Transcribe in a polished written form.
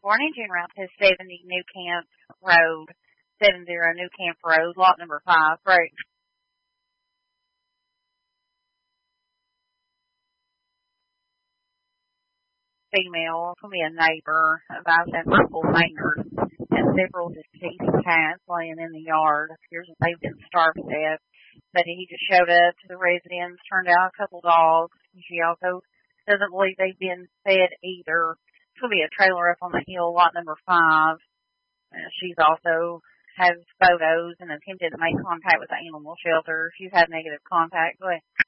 Morning, June Route 70 New Camp Road, 70 New Camp Road, lot number 5, right. Female, to be a neighbor, about that local Maynard, and several deceased cats laying in the yard. Appears that they've been starved to death. But he just showed up to the residence, turned out a couple dogs. She also doesn't believe they've been fed either. This will be a trailer up on the hill, lot number 5. She's also has photos and attempted to make contact with the animal shelter. She's had negative contact. Go ahead.